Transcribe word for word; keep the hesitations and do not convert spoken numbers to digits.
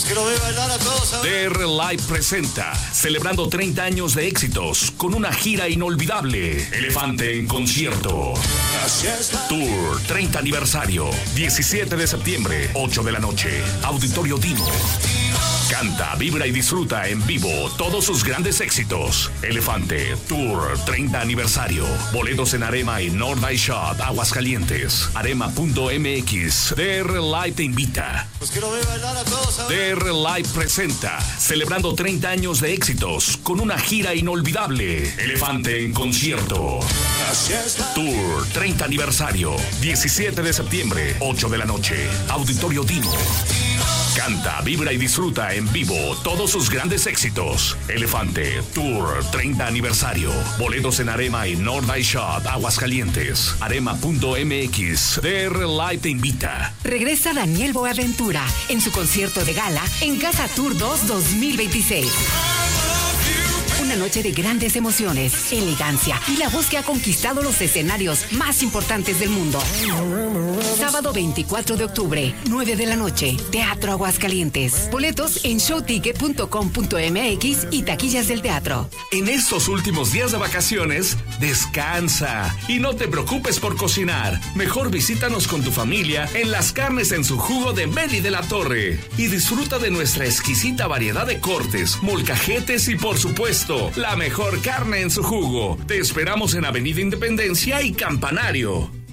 Pues quiero ver bailar a todos. D R Live presenta, celebrando treinta años de éxitos, con una gira inolvidable. Elefante en concierto. Tour treinta aniversario. diecisiete de septiembre, ocho de la noche. Auditorio Dino. Canta, vibra y disfruta en vivo todos sus grandes éxitos. Elefante Tour treinta aniversario. Boletos en Arema y North Eye Shop, Aguascalientes. Arema punto M X. D R Live te invita. Pues quiero ver bailar a todos. D R Live presenta, celebrando treinta años de éxitos, con una gira inolvidable. Elefante en concierto. Tour treinta aniversario. diecisiete de septiembre, ocho de la noche. Auditorio Dino. Canta, vibra y disfruta en vivo todos sus grandes éxitos. Elefante Tour treinta aniversario. Boletos en Arema y North Eye Shop, Aguascalientes. Arema punto M X. D R Live te invita. Regresa Daniel Boaventura en su concierto de gala en Casa Tour dos dos mil veintiséis. Una noche de grandes emociones, elegancia y la voz que ha conquistado los escenarios más importantes del mundo. Sábado veinticuatro de octubre, nueve de la noche, Teatro Aguascalientes. Boletos en showticket punto com punto m x y taquillas del teatro. En estos últimos días de vacaciones, descansa y no te preocupes por cocinar. Mejor visítanos con tu familia en Las Carnes en su Jugo de Meli de la Torre y disfruta de nuestra exquisita variedad de cortes, molcajetes y, por supuesto, la mejor carne en su jugo. Te esperamos en Avenida Independencia y Campanario.